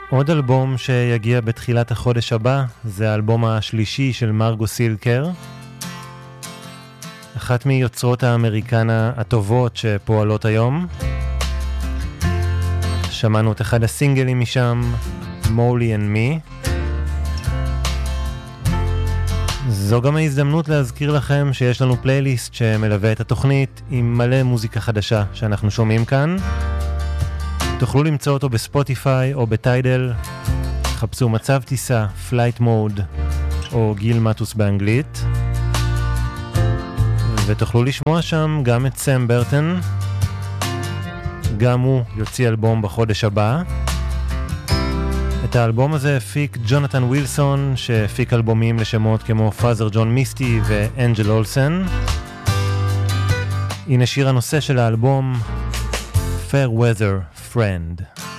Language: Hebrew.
עוד אלבום שיגיע בתחילת החודש הבא, זה האלבום השלישי של מרגו סילקר. אחת מיוצרות האמריקנה הטובות שפועלות היום. שמענו את אחד הסינגלים משם, Molly and Me. זו גם ההזדמנות להזכיר לכם שיש לנו פלייליסט שמלווה את התוכנית עם מלא מוזיקה חדשה שאנחנו שומעים כאן. תוכלו למצוא אותו בספוטיפיי או בטיידל. חפשו מצב טיסה, פלייט מוד או גיל מטוס באנגלית. ותוכלו לשמוע שם גם את סם ברטון. גם הוא יוציא אלבום בחודש הבא. את האלבום הזה הפיק ג'ונתן ווילסון, שהפיק אלבומים לשמות כמו פאזר ג'ון מיסטי ואנג'ל אולסן. הנה שיר הנושא של האלבום, Fair Weather Friend.